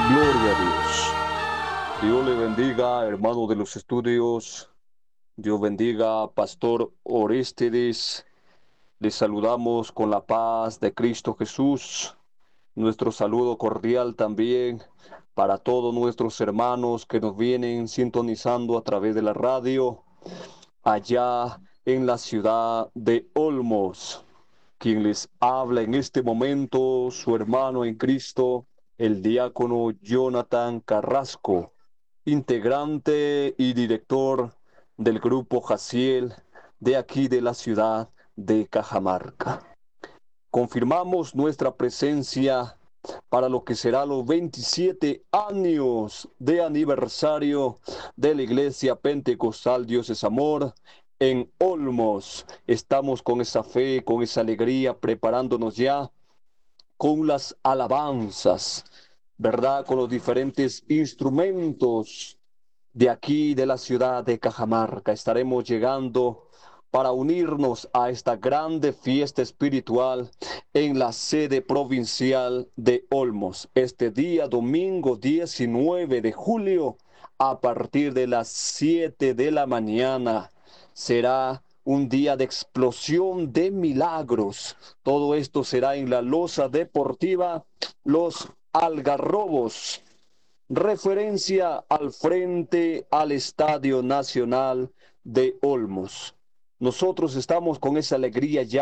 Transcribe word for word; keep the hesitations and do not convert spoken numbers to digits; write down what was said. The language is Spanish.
Gloria a Dios. Dios le bendiga, hermano de los estudios. Dios bendiga, Pastor Oréstedes. Les saludamos con la paz de Cristo Jesús. Nuestro saludo cordial también para todos nuestros hermanos que nos vienen sintonizando a través de la radio allá en la ciudad de Olmos. Quien les habla en este momento, su hermano en Cristo, el diácono Jonathan Carrasco, integrante y director del grupo Jaciel de aquí de la ciudad de Cajamarca. Confirmamos nuestra presencia para lo que será los veintisiete años de aniversario de la Iglesia Pentecostal Dios es Amor en Olmos. Estamos con esa fe, con esa alegría, preparándonos ya con las alabanzas, ¿verdad? Con los diferentes instrumentos de aquí, de la ciudad de Cajamarca. Estaremos llegando para unirnos a esta grande fiesta espiritual en la sede provincial de Olmos. Este día, domingo diecinueve de julio, a partir de las siete de la mañana, será un día de explosión de milagros. Todo esto será en la loza deportiva Los Algarrobos, referencia al frente al Estadio Nacional de Olmos. Nosotros estamos con esa alegría ya